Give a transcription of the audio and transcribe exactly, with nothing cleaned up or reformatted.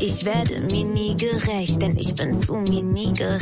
Ich werde mir nie gerecht, denn ich bin zu mir nie gerecht.